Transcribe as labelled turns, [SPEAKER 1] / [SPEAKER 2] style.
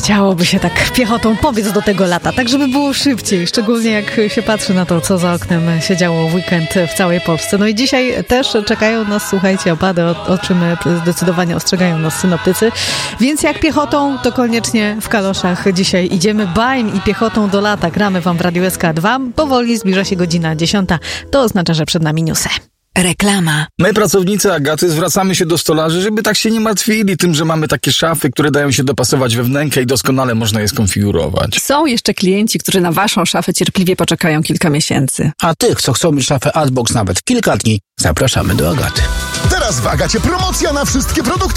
[SPEAKER 1] Chciałoby się tak piechotą pobiec do tego lata, tak żeby było szybciej, szczególnie jak się patrzy na to, co za oknem się działo w weekend w całej Polsce. No i dzisiaj też czekają nas, słuchajcie, opady, o czym zdecydowanie ostrzegają nas synoptycy. Więc jak piechotą, to koniecznie w kaloszach dzisiaj idziemy bajem i piechotą do lata. Gramy wam w Radiu SK2. Powoli zbliża się godzina 10. To oznacza, że przed nami newsy.
[SPEAKER 2] Reklama.
[SPEAKER 3] My, pracownicy Agaty, zwracamy się do stolarzy, żeby tak się nie martwili tym, że mamy takie szafy, które dają się dopasować we wnękę i doskonale można je skonfigurować.
[SPEAKER 4] Są jeszcze klienci, którzy na waszą szafę cierpliwie poczekają kilka miesięcy.
[SPEAKER 5] A tych, co chcą mieć szafę Artbox nawet kilka dni, zapraszamy do Agaty.
[SPEAKER 6] Teraz w Agacie promocja na wszystkie produkty